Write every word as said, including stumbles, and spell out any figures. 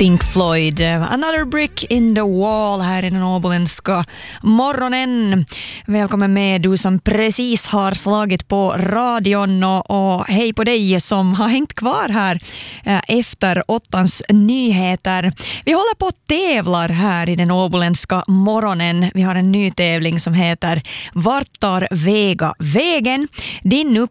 Pink Floyd, Another Brick in the Wall här i den åboländska morgonen. Välkommen med du som precis har slagit på radion och, och hej på dig som har hängt kvar här eh, efter åttans nyheter. Vi håller på att tävlar här i den åboländska morgonen. Vi har en ny tävling som heter Vart tar Vega vägen? Din